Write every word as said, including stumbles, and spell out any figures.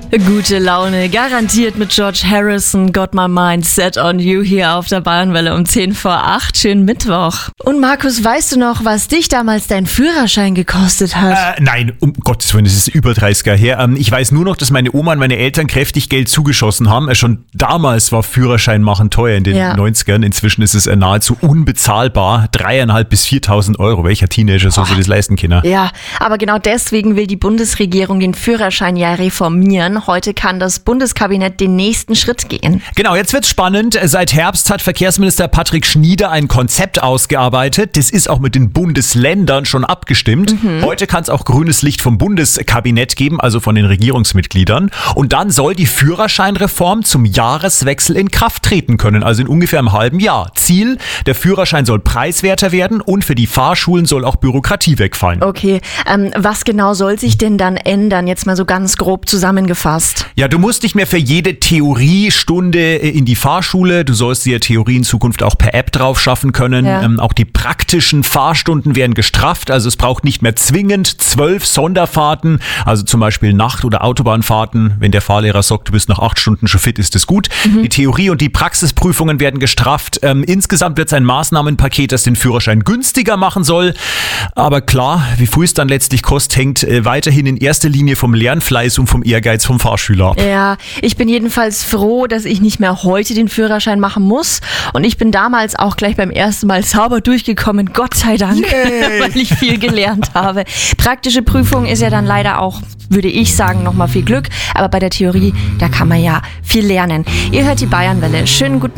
Gute Laune, garantiert mit George Harrison, Got My Mind Set on You hier auf der Bayernwelle um zehn vor acht. Schönen Mittwoch. Und Markus, weißt du noch, was dich damals dein Führerschein gekostet hat? Äh, nein, um Gottes Willen, das ist über dreißig Jahre her. Ähm, ich weiß nur noch, dass meine Oma und meine Eltern kräftig Geld zugeschossen haben. Äh, schon damals war Führerschein machen teuer in den Ja. neunzigern. Inzwischen ist es äh, nahezu unbezahlbar. Dreieinhalb bis viertausend Euro. Welcher Teenager soll sich das leisten können? Ja, aber genau deswegen will die Bundesregierung den Führerschein ja reformieren. Heute kann das Bundeskabinett den nächsten Schritt gehen. Genau, jetzt wird's spannend. Seit Herbst hat Verkehrsminister Patrick Schnieder ein Konzept ausgearbeitet. Das ist auch mit den Bundesländern schon abgestimmt. Mhm. Heute kann es auch grünes Licht vom Bundeskabinett geben, also von den Regierungsmitgliedern. Und dann soll die Führerscheinreform zum Jahreswechsel in Kraft treten können, also in ungefähr einem halben Jahr. Ziel, der Führerschein soll preiswerter werden und für die Fahrschulen soll auch Bürokratie wegfallen. Okay, ähm, was genau soll sich denn dann ändern? Jetzt mal so ganz grob zusammengefasst. Ja, du musst nicht mehr für jede Theoriestunde in die Fahrschule. Du sollst dir Theorie in Zukunft auch per App drauf schaffen können. Ja. Ähm, auch die praktischen Fahrstunden werden gestrafft. Also es braucht nicht mehr zwingend zwölf Sonderfahrten, also zum Beispiel Nacht- oder Autobahnfahrten. Wenn der Fahrlehrer sagt, du bist nach acht Stunden schon fit, ist das gut. Mhm. Die Theorie- und die Praxisprüfungen werden gestrafft. Ähm, insgesamt wird es ein Maßnahmenpaket, das den Führerschein günstiger machen soll. Aber klar, wie viel es dann letztlich kostet, hängt äh, weiterhin in erster Linie vom Lernfleiß und vom Ehrgeiz vom Fahrschüler ab. Ja, ich bin jedenfalls froh, dass ich nicht mehr heute den Führerschein machen muss. Und ich bin damals auch gleich beim ersten Mal sauber durchgekommen, Gott sei Dank, weil ich viel gelernt habe. Praktische Prüfung ist ja dann leider auch, würde ich sagen, nochmal viel Glück. Aber bei der Theorie, da kann man ja viel lernen. Ihr hört die Bayernwelle. Schönen guten